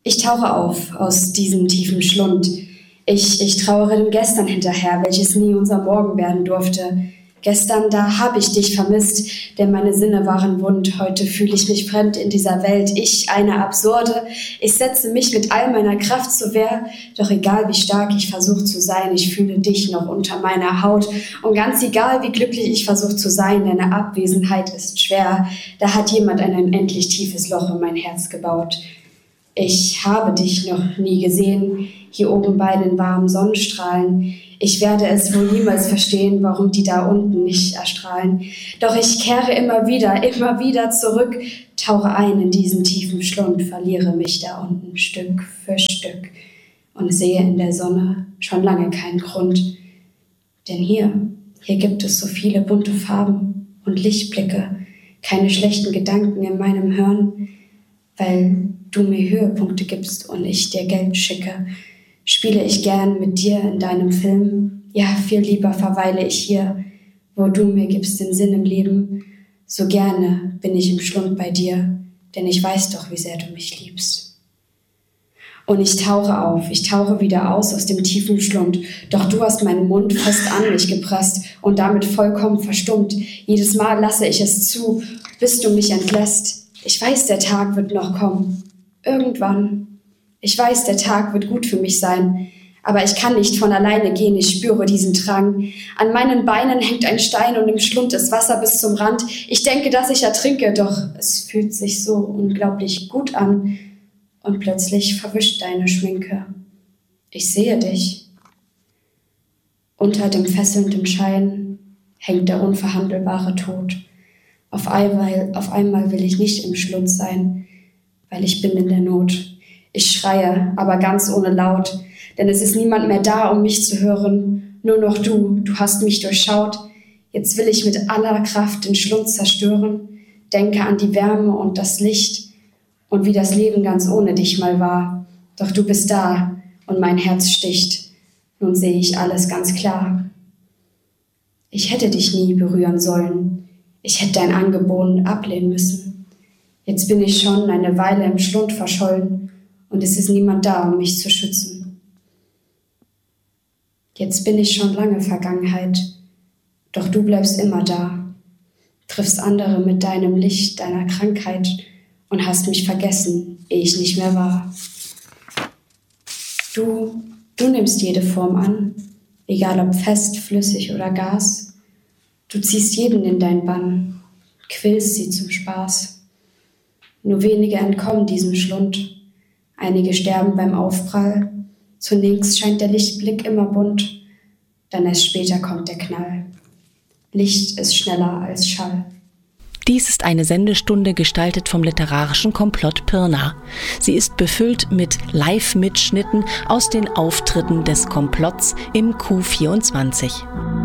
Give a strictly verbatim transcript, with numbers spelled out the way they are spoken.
Ich tauche auf aus diesem tiefen Schlund. Ich, ich trauere dem Gestern hinterher, welches nie unser Morgen werden durfte. Gestern, da hab ich dich vermisst, denn meine Sinne waren wund. Heute fühle ich mich fremd in dieser Welt. Ich, eine Absurde. Ich setze mich mit all meiner Kraft zur Wehr. Doch egal, wie stark ich versuche zu sein, ich fühle dich noch unter meiner Haut. Und ganz egal, wie glücklich ich versuche zu sein, deine Abwesenheit ist schwer. Da hat jemand ein unendlich tiefes Loch in mein Herz gebaut. Ich habe dich noch nie gesehen, hier oben bei den warmen Sonnenstrahlen. Ich werde es wohl niemals verstehen, warum die da unten nicht erstrahlen. Doch ich kehre immer wieder, immer wieder zurück, tauche ein in diesen tiefen Schlund, verliere mich da unten Stück für Stück und sehe in der Sonne schon lange keinen Grund. Denn hier, hier gibt es so viele bunte Farben und Lichtblicke, keine schlechten Gedanken in meinem Hirn, weil du mir Höhepunkte gibst und ich dir Geld schicke. Spiele ich gern mit dir in deinem Film? Ja, viel lieber verweile ich hier, wo du mir gibst den Sinn im Leben. So gerne bin ich im Schlund bei dir, denn ich weiß doch, wie sehr du mich liebst. Und ich tauche auf, ich tauche wieder aus aus dem tiefen Schlund, doch du hast meinen Mund fest an mich gepresst und damit vollkommen verstummt. Jedes Mal lasse ich es zu, bis du mich entlässt. Ich weiß, der Tag wird noch kommen, irgendwann. Ich weiß, der Tag wird gut für mich sein, aber ich kann nicht von alleine gehen, ich spüre diesen Drang. An meinen Beinen hängt ein Stein und im Schlund ist Wasser bis zum Rand. Ich denke, dass ich ertrinke, doch es fühlt sich so unglaublich gut an. Und plötzlich verwischt deine Schminke. Ich sehe dich. Unter dem fesselnden Schein hängt der unverhandelbare Tod. Auf einmal, auf einmal will ich nicht im Schlund sein, weil ich bin in der Not. Ich schreie, aber ganz ohne Laut, denn es ist niemand mehr da, um mich zu hören. Nur noch du, du hast mich durchschaut. Jetzt will ich mit aller Kraft den Schlund zerstören. Denke an die Wärme und das Licht und wie das Leben ganz ohne dich mal war. Doch du bist da und mein Herz sticht. Nun sehe ich alles ganz klar. Ich hätte dich nie berühren sollen. Ich hätte dein Angebot ablehnen müssen. Jetzt bin ich schon eine Weile im Schlund verschollen. Und es ist niemand da, um mich zu schützen. Jetzt bin ich schon lange Vergangenheit, doch du bleibst immer da, triffst andere mit deinem Licht, deiner Krankheit und hast mich vergessen, ehe ich nicht mehr war. Du, du nimmst jede Form an, egal ob fest, flüssig oder Gas. Du ziehst jeden in dein Bann, quälst sie zum Spaß. Nur wenige entkommen diesem Schlund. Einige sterben beim Aufprall. Zunächst scheint der Lichtblick immer bunt, dann erst später kommt der Knall. Licht ist schneller als Schall. Dies ist eine Sendestunde gestaltet vom literarischen Komplott Pirna. Sie ist befüllt mit Live-Mitschnitten aus den Auftritten des Komplotts im Q vierundzwanzig.